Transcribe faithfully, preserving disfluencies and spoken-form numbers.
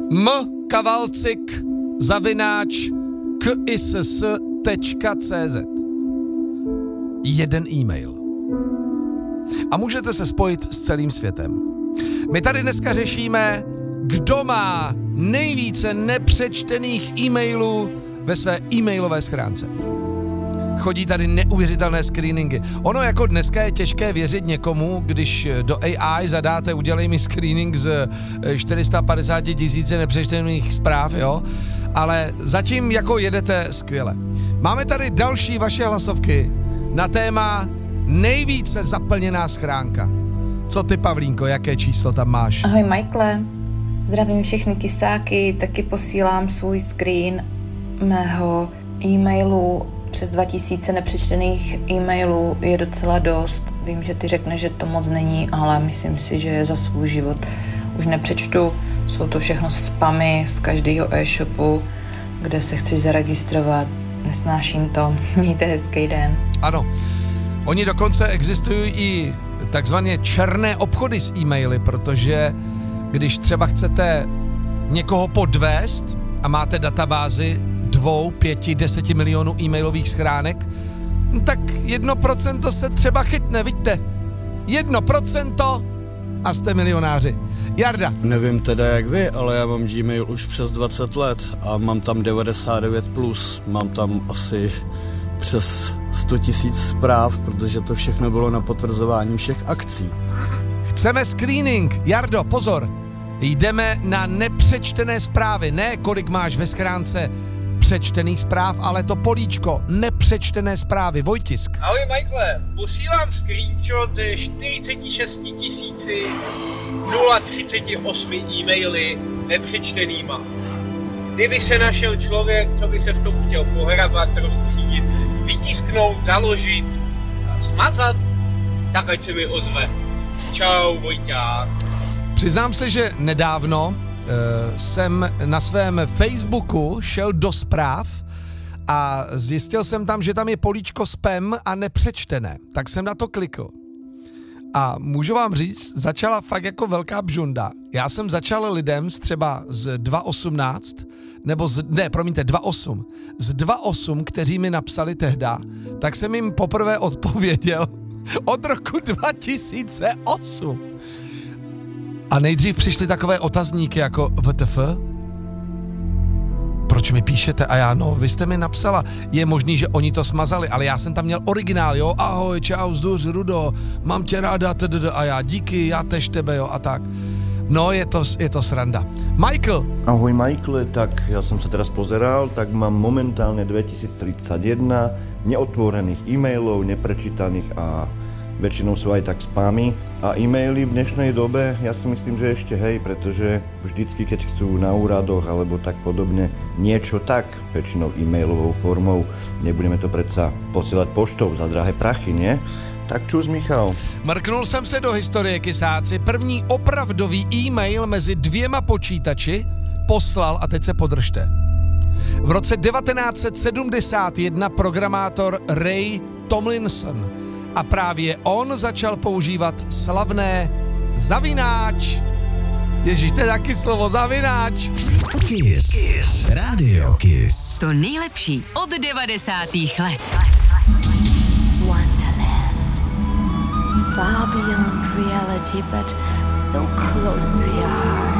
m kavalcik zavináč kiss tečka cz. Jeden e-mail. A můžete se spojit s celým světem. My tady dneska řešíme, kdo má nejvíce nepřečtených e-mailů ve své e-mailové schránce. Chodí tady neuvěřitelné screeningy. Ono jako dneska je těžké věřit někomu, když do A I zadáte udělej mi screening z čtyři sta padesát tisíc nepřečtených zpráv, jo? Ale zatím jako jedete skvěle. Máme tady další vaše hlasovky na téma nejvíce zaplněná schránka. Co ty, Pavlínko, jaké číslo tam máš? Ahoj, Michaele. Zdravím všechny kysáky, taky posílám svůj screen mého e-mailu. Přes dva tisíce nepřečtených e-mailů je docela dost. Vím, že ty řekneš, že to moc není, ale myslím si, že za svůj život už nepřečtu. Jsou to všechno spamy z každého e-shopu, kde se chceš zaregistrovat. Nesnáším to. Mějte hezký den. Ano. Oni dokonce existují i takzvané černé obchody s e-maily, protože když třeba chcete někoho podvést a máte databázi dvou, pěti, deseti milionů e-mailových schránek, tak jedno procento se třeba chytne, vidíte? Jedno procento a jste milionáři. Jarda. Nevím teda jak vy, ale já mám Gmail už přes dvacet let a mám tam devadesát devět plus, mám tam asi přes sto tisíc zpráv, protože to všechno bylo na potvrzování všech akcí. Chceme screening. Jardo, pozor. Jdeme na nepřečtené zprávy, ne kolik máš ve schránce přečtených zpráv, ale to políčko nepřečtené zprávy. Vojtisk. Ahoj, Michaele, posílám screenshot ze čtyřicet šest tisíc třicet osm e-maily nepřečtenýma. Kdyby se našel člověk, co by se v tom chtěl pohrabat, rozstřídit, vytisknout, založit a smazat, tak ať se mi ozve. Čau, Vojťák. Přiznám se, že nedávno uh, jsem na svém Facebooku šel do zpráv a zjistil jsem tam, že tam je políčko spam a nepřečtené. Tak jsem na to klikl. A můžu vám říct, začala fakt jako velká bžunda. Já jsem začal lidem z třeba z dva osmnáct, nebo z, ne, promiňte, dva osm, z dva osm, kteří mi napsali tehda, tak jsem jim poprvé odpověděl od roku dva tisíce osm. A nejdřív přišly takové otazníky jako W T F? Proč mi píšete? A já, no, vy jste mi napsala. Je možný, že oni to smazali, ale já jsem tam měl originál, jo, ahoj, čau, vzduř, Rudo, mám tě ráda, tdd, a já, díky, já tež tebe, jo, a tak. No, je to, je to sranda. Michael. Ahoj, Michael, tak ja som sa teraz pozeral, tak mám momentálne dvetisíctridsaťjeden neotvorených e-mailov, neprečítaných a väčšinou sú aj tak spamy. A e-maily v dnešnej dobe, ja si myslím, že ešte hej, pretože vždycky, keď chcú na úradoch alebo tak podobne niečo, tak väčšinou e-mailovou formou. Nebudeme to predsa posielať poštou za drahé prachy, nie? Tak čus, Michal. Mrknul jsem se do historie, kysáci. První opravdový e-mail mezi dvěma počítači poslal, a teď se podržte. V roce devatenáct set sedmdesát jedna programátor Ray Tomlinson. A právě on začal používat slavné zavináč. Ježíš, to je taky slovo, zavináč. Kiss. Kiss. Radio Kiss. To nejlepší od devadesátých let. Wonderland. Far beyond reality, but so close to your heart.